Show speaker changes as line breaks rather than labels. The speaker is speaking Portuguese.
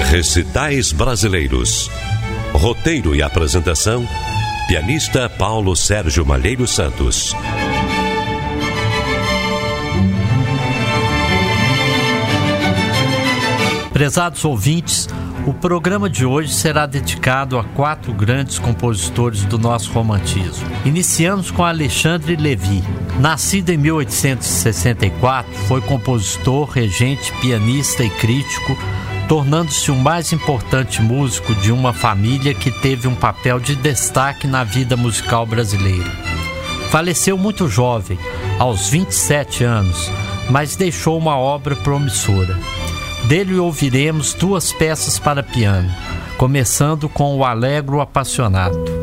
Recitais Brasileiros. Roteiro e apresentação, pianista Paulo Sérgio Malheiro Santos.
Prezados ouvintes, o programa de hoje será dedicado a 4 grandes compositores do nosso romantismo. Iniciamos com Alexandre Levy. Nascido em 1864, foi compositor, regente, pianista e crítico, tornando-se o mais importante músico de uma família que teve um papel de destaque na vida musical brasileira. Faleceu muito jovem, aos 27 anos, mas deixou uma obra promissora. Dele ouviremos 2 peças para piano, começando com o Allegro Apassionato.